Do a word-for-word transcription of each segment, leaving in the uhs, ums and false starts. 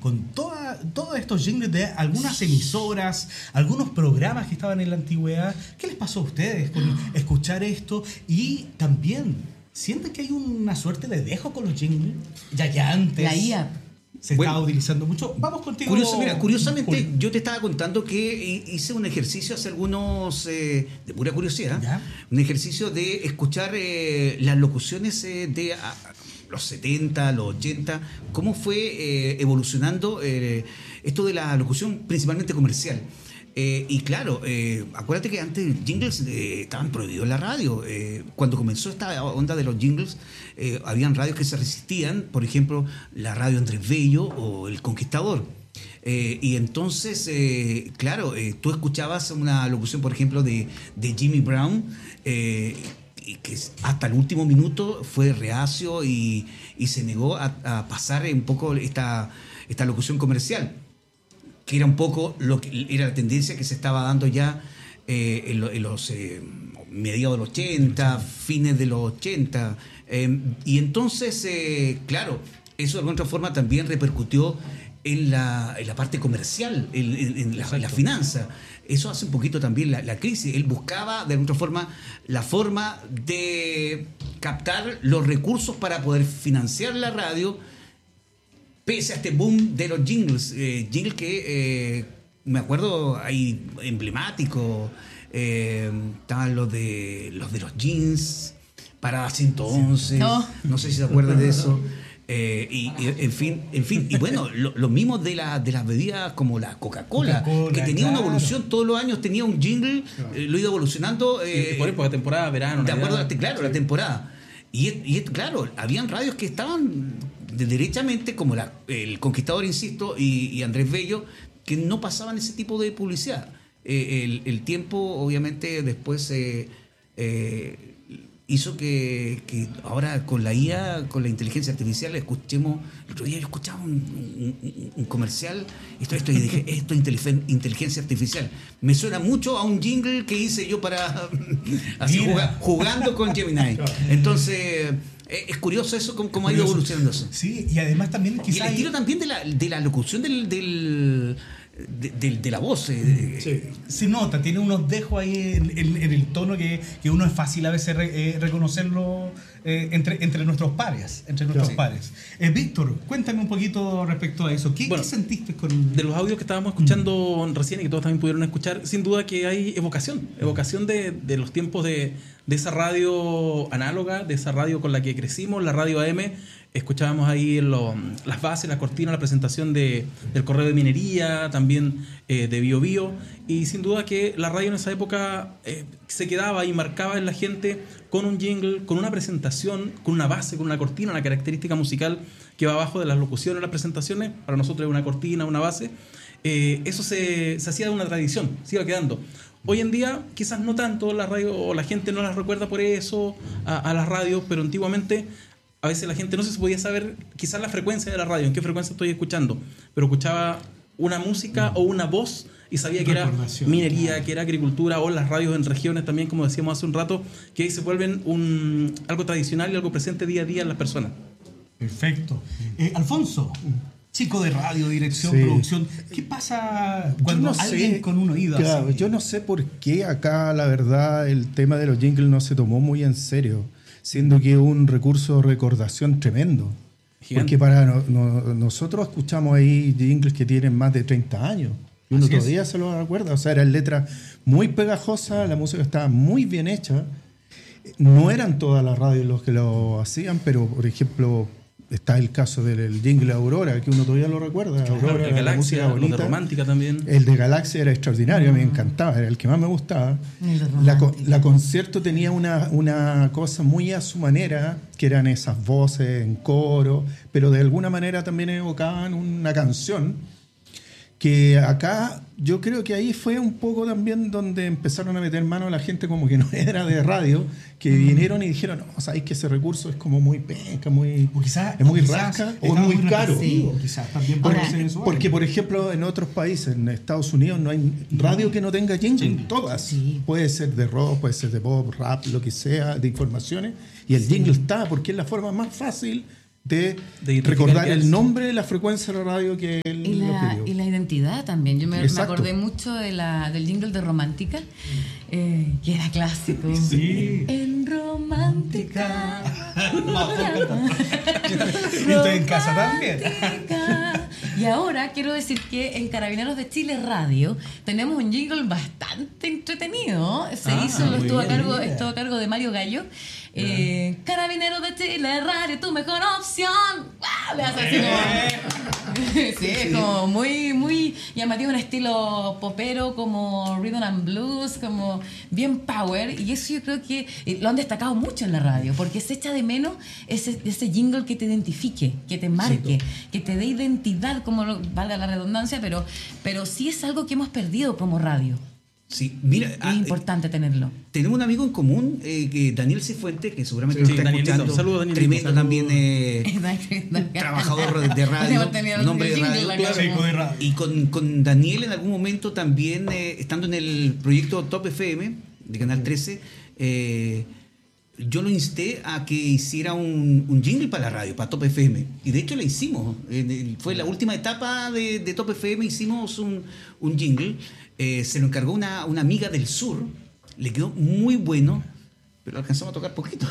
con toda, todos estos jingles de algunas emisoras, algunos programas que estaban en la antigüedad. ¿Qué les pasó a ustedes con escuchar esto? Y también, ¿sienten que hay una suerte de dejo con los jingles? Ya que antes... La I A. Se bueno, estaba utilizando mucho. Vamos contigo. Curioso, mira, curiosamente, Julio. yo te estaba contando que hice un ejercicio hace algunos, eh, de pura curiosidad, ¿Ya? un ejercicio de escuchar eh, las locuciones eh, de a, los setenta, los ochenta, cómo fue eh, evolucionando eh, esto de la locución principalmente comercial. Eh, y claro, eh, acuérdate que antes jingles eh, estaban prohibidos en la radio. Eh, cuando comenzó esta onda de los jingles, eh, habían radios que se resistían, por ejemplo, la radio Andrés Bello o El Conquistador. Eh, y entonces, eh, claro, eh, tú escuchabas una locución, por ejemplo, de, de Jimmy Brown, eh, y que hasta el último minuto fue reacio y, y se negó a, a pasar un poco esta, esta locución comercial, que era un poco lo que era la tendencia que se estaba dando ya eh, en, lo, en los eh, mediados de los ochenta, fines de los ochenta. Eh, y entonces, eh, claro, eso de alguna otra forma también repercutió en la, en la parte comercial, en, en, en la, la finanza. Eso hace un poquito también la, la crisis. Él buscaba de alguna otra forma la forma de captar los recursos para poder financiar la radio, pese a este boom de los jingles, eh, jingles que eh, me acuerdo ahí emblemáticos, eh, estaban los de los de los jeans, Parada ciento once, no, no sé si se acuerdan de eso, eh, y, y en fin, en fin, y bueno, lo, lo mismo de, la, de las bebidas como la Coca-Cola, Coca-Cola que tenía claro. una evolución todos los años, tenía un jingle, claro. eh, lo iba evolucionando. Eh, sí, por época, temporada, verano. De acuerdo, a, claro, sí. la temporada. Y, y claro, habían radios que estaban de derechamente, como la, El Conquistador, insisto, y, y Andrés Bello, que no pasaban ese tipo de publicidad. Eh, el, el tiempo, obviamente, después eh, eh, hizo que, que ahora con la I A, con la inteligencia artificial, escuchemos. El otro día yo escuchaba un, un, un comercial, esto, esto, y dije, esto es inteligencia artificial. Me suena mucho a un jingle que hice yo para así, jugando, jugando con Gemini. Entonces, es curioso eso, cómo, cómo ha ido evolucionando eso. Sí, y además también quizás... Y el estilo hay... también de la, de la locución del... del De, de, de la voz. Eh. Sí. Se nota, tiene unos dejos ahí en, en, en el tono que, que uno es fácil a veces re, eh, reconocerlo eh, entre, entre nuestros pares. Entre nuestros sí. pares. Eh, Víctor, cuéntame un poquito respecto a eso. ¿Qué, bueno, ¿qué sentiste con...? De los audios que estábamos escuchando mm. recién y que todos también pudieron escuchar, sin duda que hay evocación. Evocación de, de los tiempos de, de esa radio análoga, de esa radio con la que crecimos, la radio A M. Escuchábamos ahí lo, las bases, la cortina, la presentación de, del correo de minería, también eh, de Bio Bio. Y sin duda que la radio en esa época eh, se quedaba y marcaba en la gente con un jingle, con una presentación, con una base, con una cortina, una característica musical que va abajo de las locuciones, las presentaciones. Para nosotros es una cortina, una base. Eh, eso se, se hacía de una tradición, se iba quedando. Hoy en día quizás no tanto, la radio o la gente no las recuerda por eso a, a las radios, pero antiguamente... A veces la gente no se podía saber quizás la frecuencia de la radio, en qué frecuencia estoy escuchando, pero escuchaba una música o una voz y sabía que era minería, claro. que era agricultura, o las radios en regiones también, como decíamos hace un rato, que se vuelven un, algo tradicional y algo presente día a día en las personas. Perfecto. Eh, Alfonso, chico de radio, dirección, sí. producción, ¿qué pasa cuando no alguien sé, con un oído claro, así? Yo no sé por qué acá, la verdad, el tema de los jingles no se tomó muy en serio, siendo que es un recurso de recordación tremendo. Gigante. Porque para no, no, nosotros escuchamos ahí jingles que tienen más de treinta años. Y uno Así todavía es. se lo recuerda. O sea, eran letras muy pegajosas, la música estaba muy bien hecha. No eran todas las radios los que lo hacían, pero, por ejemplo, está el caso del jingle Aurora, que uno todavía lo recuerda. Aurora, el de Galaxia, la música bonita. De Romántica también. El de Galaxia era extraordinario, mm. me encantaba, era el que más me gustaba. La, la concierto tenía una, una cosa muy a su manera, que eran esas voces en coro, pero de alguna manera también evocaban una canción, que acá yo creo que ahí fue un poco también donde empezaron a meter mano a la gente como que no era de radio, que mm. vinieron y dijeron, no, sabéis que ese recurso es como muy penca, muy, o quizás, es muy o quizás rasca o muy, muy caro. Sí, o quizás también porque, porque, por ejemplo, en otros países, en Estados Unidos, no hay radio que no tenga jingle, sí. todas. Sí. Puede ser de rock, puede ser de pop, rap, lo que sea, de informaciones, y el sí. jingle está, porque es la forma más fácil de, De recordar identificar el qué es. nombre, la frecuencia de la radio que él Y lo la, pidió. y la identidad también. Yo me, me Exacto. acordé mucho de la, del jingle de Romántica, eh, que era clásico. Sí. En Romántica. Y usted en casa también. Romántica. Y ahora quiero decir que en Carabineros de Chile Radio tenemos un jingle bastante entretenido. Se Ah, hizo, muy estuvo a, bien. cargo, estuvo a cargo de Mario Gallo. Eh, Carabineros de Chile Radio, tu mejor opción. ¡Guau! Le hace así como... Sí, es como muy, muy llamativo, un estilo popero, como rhythm and blues, como bien power. Y eso yo creo que eh, lo han destacado mucho en la radio, porque se echa de menos ese, ese jingle que te identifique, que te marque, que te dé identidad, como lo- valga la redundancia, pero, pero sí es algo que hemos perdido como radio. Sí, mira, Es ah, importante tenerlo. tenemos un amigo en común, eh, que Daniel Cifuentes, que seguramente Sí, nos está Danielito. escuchando. Saludos, Danielito. Tremendo Saludos. también eh, trabajador de radio, Hemos tenido un hombre de jingle radio. acá, Sí, como- de radio. Y con, con Daniel en algún momento también, eh, estando en el proyecto Top F M de Canal trece, eh, yo lo insté a que hiciera un, un jingle para la radio, para Top F M. Y de hecho la hicimos. En el- fue la última etapa de, de Top F M, hicimos un, un jingle. Eh, se lo encargó una, una amiga del sur. Le quedó muy bueno, pero alcanzamos a tocar poquito.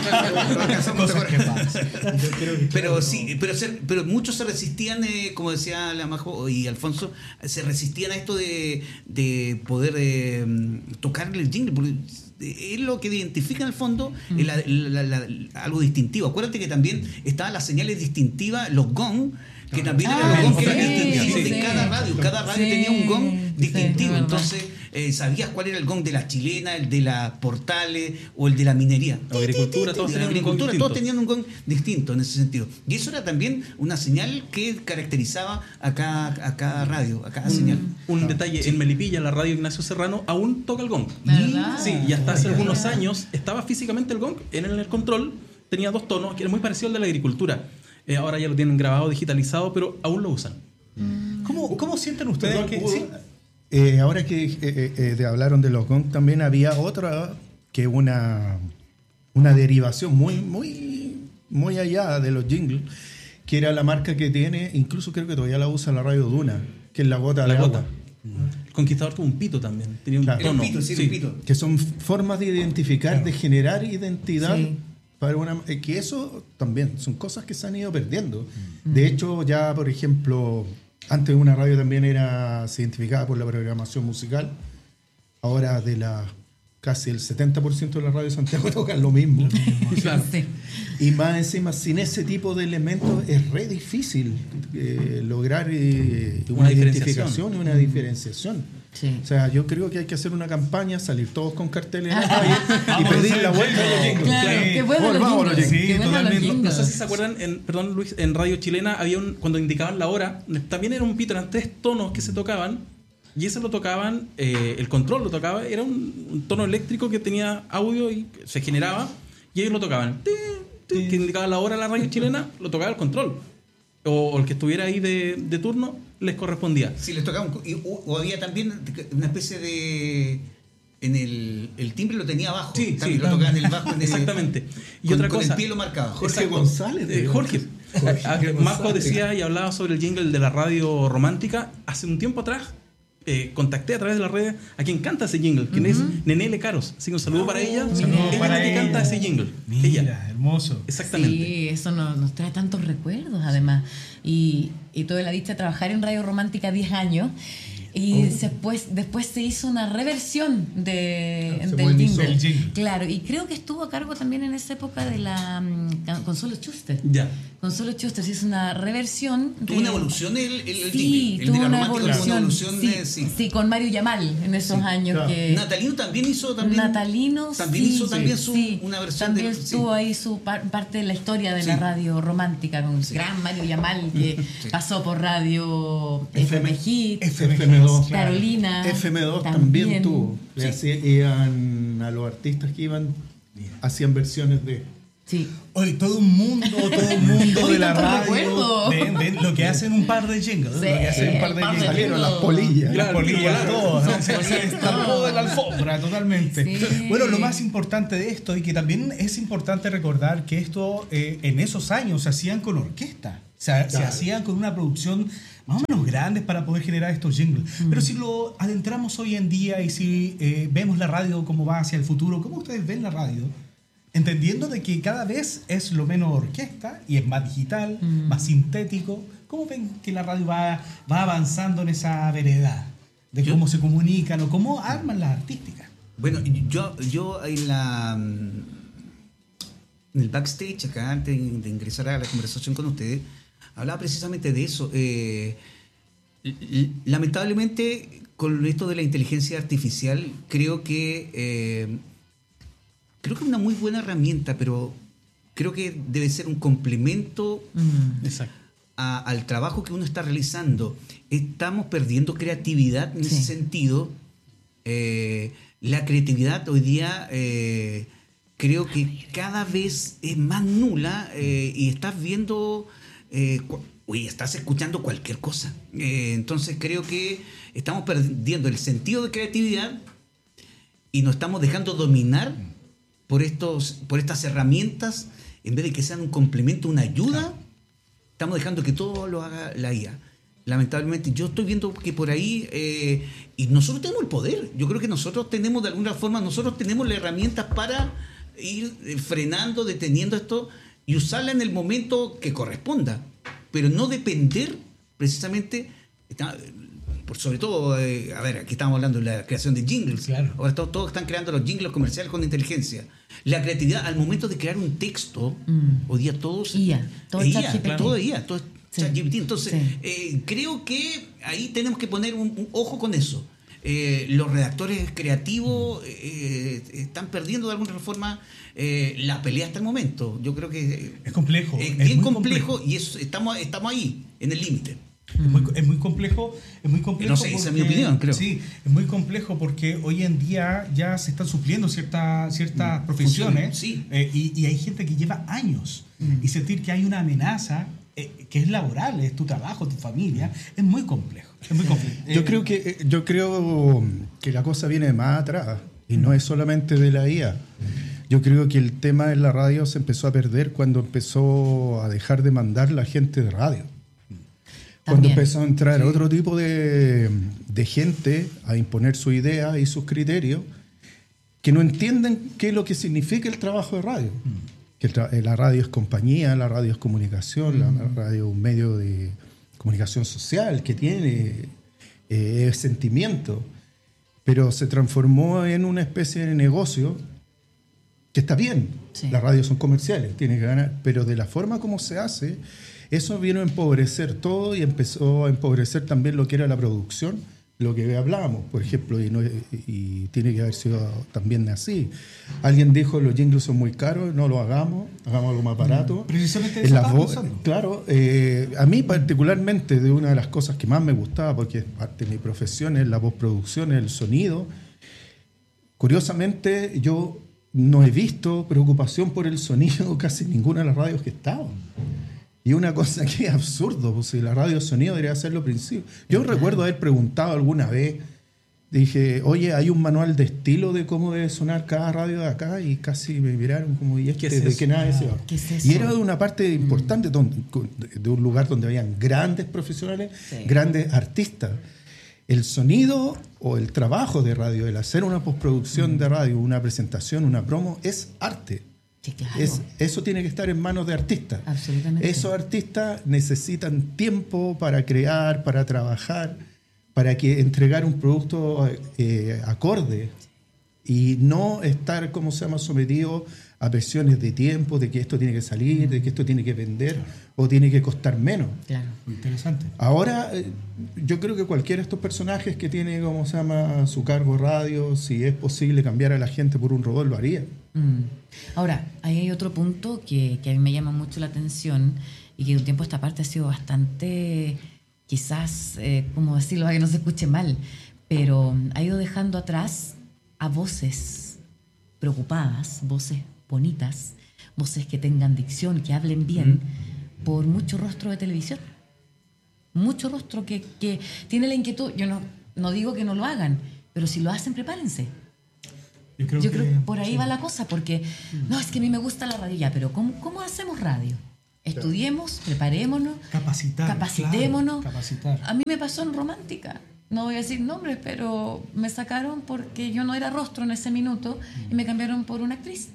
Lo alcanzamos a Cosas tocar. que pasan. Yo creo que, Pero claro, sí, pero, se- pero muchos se resistían, eh, como decía la Majo y Alfonso, se resistían a esto de, de poder eh, tocar el jingle, porque es lo que identifica en el fondo es la- la- la- la- algo distintivo. Acuérdate que también estaban las señales distintivas, los gong, que también Ah, eran los gong que eran sí, distintivos sí. de cada radio. Cada radio Sí, tenía un gong sí, distintivo. es verdad. Entonces, eh, sabías cuál era el gong de la chilena, el de la Portales o el de la minería. O agricultura, todos De la tenían un gong agricultura, distinto. todos tenían un gong distinto en ese sentido. Y eso era también una señal que caracterizaba a cada, a cada radio, a cada señal. Un detalle, en Melipilla, la radio Ignacio Serrano aún toca el gong. ¿Verdad? Sí, y hasta hace algunos años estaba físicamente el gong en el control, tenía dos tonos, que era muy parecido al de la agricultura. Eh, ahora ya lo tienen grabado, digitalizado, pero aún lo usan. ¿Cómo, ¿Cómo sienten ustedes Perdón, que.? hubo- sí? eh, ahora que eh, eh, eh, de- hablaron de los gong, también había otra que una, una derivación muy, muy, muy allá de los jingles, que era la marca que tiene, incluso creo que todavía la usa la radio Duna, que es la gota La de gota. agua. El Conquistador tuvo un pito también, tenía un Claro. Era un tono. pito, sí, era Sí. un pito. Que son formas de identificar, de generar identidad. Sí. Para una, eh, que eso también son cosas que se han ido perdiendo. De hecho, ya, por ejemplo, antes una radio también era, se identificaba por la programación musical. Ahora de la casi el setenta por ciento de la radio de Santiago tocan lo mismo. Claro. Sí. Y más encima, sin ese tipo de elementos es re difícil eh, lograr eh, una, Una identificación diferenciación. y una diferenciación. Sí. O sea, yo creo que hay que hacer una campaña, salir todos con carteles en la calle y Vamos a pedir hacer la vuelta de los jingle. jingles. Claro, Sí. qué bueno los Volvamos a los jingles, jingles. qué Sí, bueno los totalmente. No jingles. sé si se acuerdan, en, perdón Luis, en Radio Chilena había un, cuando indicaban la hora, también era un pito, eran tres tonos que se tocaban, y ese lo tocaban, eh, el control lo tocaba, era un, un tono eléctrico que tenía audio y se generaba, y ellos lo tocaban. Tin, tin, que indicaba la hora de la Radio Chilena, lo tocaba el control. O, o el que estuviera ahí de, de turno les correspondía. Sí, les tocaba un- y- o, o había también una especie de. En el, el timbre lo tenía abajo. Sí, también sí. lo tocaban en el bajo. En el- Exactamente. Y con- otra con cosa. el pie lo marcaba. Jorge Exacto. González, Eh, ¿no? Jorge. Jorge Ah, González. Majo decía y hablaba sobre el jingle de la radio romántica. Hace un tiempo atrás eh, contacté a través de las redes a quien canta ese jingle, quien es Nene Lecaros. Así que un saludo para ella. Saludos ella para es la que ella. canta ese jingle. Mira, Ella. hermoso. Exactamente. Sí, eso nos, nos trae tantos recuerdos además. Y, y tuve la dicha de trabajar en Radio Romántica diez años. Y después, después se hizo una reversión de, Ah, se del modernizó. jingle. El jingle. Claro, y creo que estuvo a cargo también en esa época de la mm, can- Consuelo Schuster. Ya. Consuelo Schuster se hizo una reversión. Tuvo de- una evolución el, el, el Sí, jingle. El tuvo de la una romántica tuvo evolución. una evolución sí, de. Sí. sí, con Mario Yamal en esos Sí, años claro. que. Natalino también hizo también. Natalino también sí, hizo también sí, su, sí. una versión también de. sí. estuvo ahí su par- parte de la historia de la Sí. radio romántica con gran Mario Yamal que pasó por radio F M Hit, F M dos. Carolina F M dos también, tuvo. Le Sí. hacían a los artistas que iban, hacían versiones de. Sí. Hoy todo un mundo, todo un mundo Hoy de la tanto radio. recuerdo. Ven, ven, lo que hacen un par de jingles. Sí, lo que hacen un par de el par de jingles. Salieron las jingles. polillas. Las polillas, todo. Son Se polillas. estampó de la alfombra, totalmente. Sí. Bueno, lo más importante de esto, y que también es importante recordar que esto eh, en esos años se hacían con orquesta. Se, se Claro. hacían con una producción más o menos grande para poder generar estos jingles. Mm. Pero si lo adentramos hoy en día y si eh, vemos la radio cómo va hacia el futuro, ¿cómo ustedes ven la radio? Entendiendo de que cada vez es lo menos orquesta y es más digital, Mm. más sintético. ¿Cómo ven que la radio va, va avanzando en esa vereda? De Yo- cómo se comunican o cómo arman las artísticas. Bueno, yo, yo en la en el backstage acá, antes de ingresar a la conversación con ustedes, hablaba precisamente de eso. Eh, l- l- lamentablemente, con esto de la inteligencia artificial, creo que eh, creo que es una muy buena herramienta, pero creo que debe ser un complemento Mm. Exacto. a- al trabajo que uno está realizando. Estamos perdiendo creatividad en ese Sí. sentido. Eh, la creatividad hoy día eh, creo que cada vez es más nula eh, y estás viendo, eh, cu- oye, estás escuchando cualquier cosa. Eh, entonces creo que estamos perdiendo el sentido de creatividad y nos estamos dejando dominar por, estos, por estas herramientas en vez de que sean un complemento, una ayuda. Estamos dejando que todo lo haga la I A. Lamentablemente, yo estoy viendo que por ahí, eh, y nosotros tenemos el poder. Yo creo que nosotros tenemos, de alguna forma, nosotros tenemos las herramientas para ir eh, frenando, deteniendo esto y usarla en el momento que corresponda. Pero no depender precisamente, está- por sobre todo, eh, a ver, aquí estamos hablando de la creación de jingles. Claro. Ahora todos, todos están creando los jingles comerciales con inteligencia. La creatividad, al momento de crear un texto, Mm. hoy día todos... I A, todo Eh, es I A, ChatGPT. todo es I A, todo es Sí. ChatGPT. Entonces, Sí. eh, creo que ahí tenemos que poner un, un ojo con eso. Eh, los redactores creativos eh, están perdiendo de alguna forma eh, la pelea hasta el momento. Yo creo que Es complejo. es es bien muy complejo, y eso, estamos, estamos ahí, en el límite. Es muy, es muy complejo, es muy complejo. No sé, esa es mi opinión, creo. Sí, es muy complejo porque hoy en día ya se están supliendo cierta, ciertas profesiones sí. eh, y, y hay gente que lleva años y sentir que hay una amenaza eh, que es laboral, es tu trabajo, tu familia, es muy complejo. Es muy complejo. Yo Eh, creo que eh, yo creo que la cosa viene de más atrás y no es solamente de la I A. Yo creo que el tema en la radio se empezó a perder cuando empezó a dejar de mandar la gente de radio. Cuando También. empezó a entrar otro tipo de, de gente a imponer su idea y sus criterios que no entienden qué es lo que significa el trabajo de radio. Que el tra- la radio es compañía, la radio es comunicación, la radio es un medio de comunicación social que tiene eh, sentimiento, pero se transformó en una especie de negocio que está bien. Sí. Las radios son comerciales, tiene que ganar, pero de la forma como se hace, eso vino a empobrecer todo y empezó a empobrecer también lo que era la producción, lo que hablábamos, por ejemplo, y, no- y tiene que haber sido también así. Alguien dijo, los jingles son muy caros, no lo hagamos, hagamos algo más barato. Precisamente En eso las estaba vo- pensando. Claro, eh, a mí particularmente, de una de las cosas que más me gustaba, porque es parte de mi profesión, es la postproducción, el sonido. Curiosamente, yo no he visto preocupación por el sonido casi en ninguna de las radios que he estado. Y una cosa que es absurdo, pues si la radio sonido debería hacerlo al principio. Yo recuerdo haber preguntado alguna vez, dije, oye, hay un manual de estilo de cómo debe sonar cada radio de acá, y casi me miraron como, ¿y este ¿Qué es de eso? qué nada es eso? ¿Qué es eso? Y era de una parte importante, donde- de un lugar donde habían grandes profesionales, Sí. grandes artistas. El sonido o el trabajo de radio, el hacer una postproducción de radio, una presentación, una promo, es arte. Sí, claro. Es, eso tiene que estar en manos de artistas. Absolutamente. Esos artistas necesitan tiempo para crear, para trabajar, para que entregar un producto eh, acorde y no estar, como se llama, sometido a presiones de tiempo, de que esto tiene que salir, de que esto tiene que vender o tiene que costar menos. Claro. Muy interesante. Ahora, eh, yo creo que cualquiera de estos personajes que tiene, como se llama, su cargo radio, si es posible cambiar a la gente por un robot, lo haría. Mm. Ahora, ahí hay otro punto que, que a mí me llama mucho la atención y que de un tiempo a esta parte ha sido bastante, quizás, eh, ¿cómo decirlo para que no se escuche mal? Pero ha ido dejando atrás a voces preocupadas, voces bonitas, voces que tengan dicción, que hablen bien, mm. por mucho rostro de televisión. Mucho rostro que, que tiene la inquietud. Yo no, no digo que no lo hagan, pero si lo hacen, prepárense. Yo creo, Yo que, creo que por ahí sí. va la cosa, porque mm. no, es que a mí me gusta la radio ya, pero ¿cómo, cómo hacemos radio? Estudiemos, preparémonos, capacitar, capacitémonos. Claro, capacitar. A mí me pasó en Romántica. No voy a decir nombres, pero me sacaron porque yo no era rostro en ese minuto y me cambiaron por una actriz.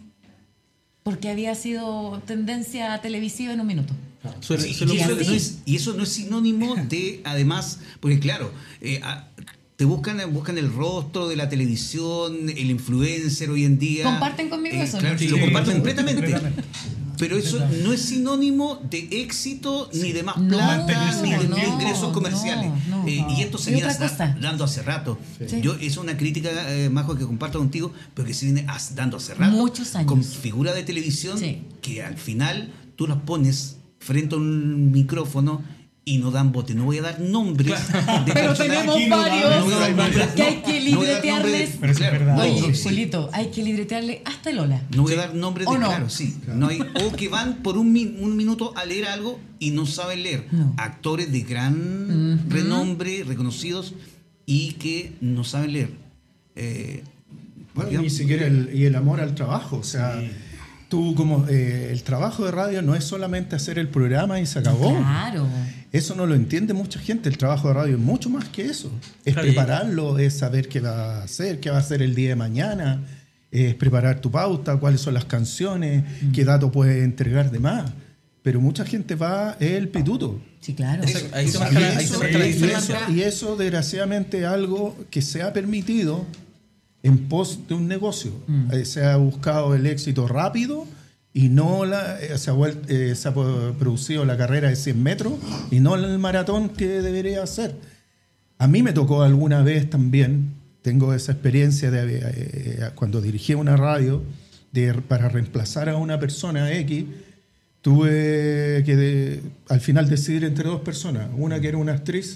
Porque había sido tendencia televisiva en un minuto. Claro. Suele, sí, suele y, eso no es, y eso no es sinónimo de, además, porque claro, eh, a, te buscan, buscan el rostro de la televisión, el influencer hoy en día. ¿Comparten conmigo eh, eso? Claro, Sí, lo comparten sí, completamente. completamente. Pero eso no es sinónimo de éxito, sí. ni de más no, plata, no, ni de no, ingresos comerciales. No, no, eh, no. Y esto se viene cosa? dando hace rato. Sí. Yo, es una crítica, eh, Majo, que comparto contigo, pero que se viene dando hace rato. Muchos años. Con figuras de televisión sí. que al final tú las pones frente a un micrófono y no dan bote. No voy a dar nombres. Claro. De pero tenemos no varios no nombres, que hay que libretearles. No claro, Oye, no, sí. Julito, hay que libretearle hasta el hola. No voy a dar nombres de no? claro, sí. Claro. No hay, o que van por un, un minuto a leer algo y no saben leer. No. Actores de gran uh-huh. renombre, reconocidos, y que no saben leer. Eh, bueno, ni siquiera el, y el amor al trabajo. O sea, sí. tú como eh, el trabajo de radio no es solamente hacer el programa y se acabó. Claro. Eso no lo entiende mucha gente. El trabajo de radio es mucho más que eso. Es claro, prepararlo, es saber qué va a hacer, qué va a hacer el día de mañana, es preparar tu pauta, cuáles son las canciones, mm. qué datos puedes entregar de más. Pero mucha gente va el pituto. Sí, claro. Eso, ahí se marca la, eso, la diferencia. Y eso, desgraciadamente, es algo que se ha permitido en pos de un negocio. Mm. Eh, se ha buscado el éxito rápido y no la, eh, se, ha vuelt, eh, se ha producido la carrera de cien metros y no el maratón que debería hacer. A mí me tocó alguna vez también, tengo esa experiencia de eh, cuando dirigí una radio de, para reemplazar a una persona X, tuve que de, al final decidir entre dos personas, una que era una actriz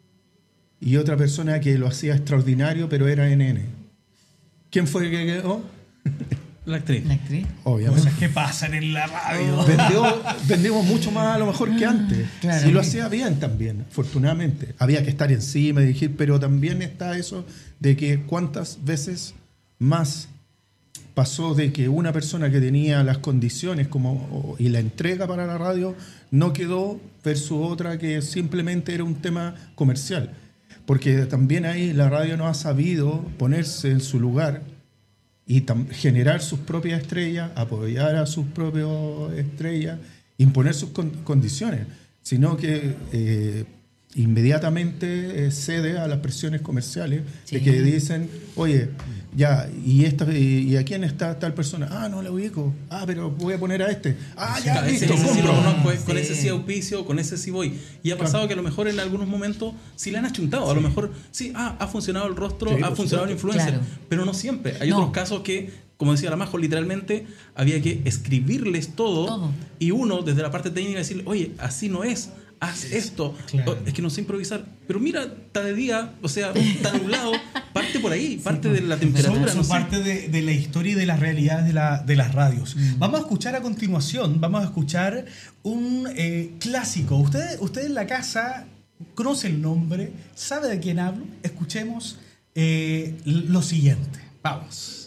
y otra persona que lo hacía extraordinario pero era N N. ¿Quién fue el que quedó? La actriz. La actriz. Obviamente. Cosas que pasan en la radio. Vendió, vendimos mucho más a lo mejor que antes. Claro. Y lo hacía bien también, afortunadamente. Había que estar encima y decir, pero también está eso de que cuántas veces más pasó de que una persona que tenía las condiciones como, y la entrega para la radio no quedó versus otra que simplemente era un tema comercial. Porque también ahí la radio no ha sabido ponerse en su lugar y tam- generar sus propias estrellas, apoyar a sus propias estrellas, imponer sus con- condiciones, sino que eh, inmediatamente eh, cede a las presiones comerciales sí. de que dicen, oye, ya, ¿y, esta, y, ¿y a quién está tal persona? Ah, no la ubico. Ah, pero voy a poner a este. Ah, ya, claro, listo, ese, ese sí lo conozco, sí. con ese sí auspicio, con ese sí voy. Y ha pasado claro. que a lo mejor en algunos momentos sí le han achuntado. Sí. A lo mejor sí, ah, ha funcionado el rostro, sí, ha funcionado el influencer, claro. pero no siempre. Hay no. otros casos que, como decía la Majo, literalmente había que escribirles todo, todo. Y uno, desde la parte técnica, decirle, oye, así no es. Haz esto, claro. es que no sé improvisar, pero mira, está de día, o sea, está nublado, parte por ahí, parte sí, de la temperatura. Son, son no parte de, de la historia y de las realidades de, la, de las radios. Mm. Vamos a escuchar a continuación, vamos a escuchar un eh, clásico. Usted, usted en la casa conoce el nombre, sabe de quién hablo. Escuchemos eh, lo siguiente. Vamos.